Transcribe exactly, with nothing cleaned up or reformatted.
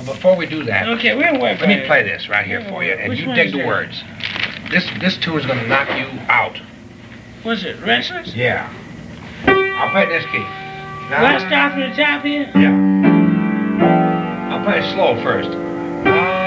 Well, before we do that, Okay, we'll wait for let me it. play this right here for you, and Which you one dig is the that? words. This this tune is gonna knock you out. What's it, Restless? Yeah. I'll play this key. Do I start from the top here? Yeah. I'll play it slow first.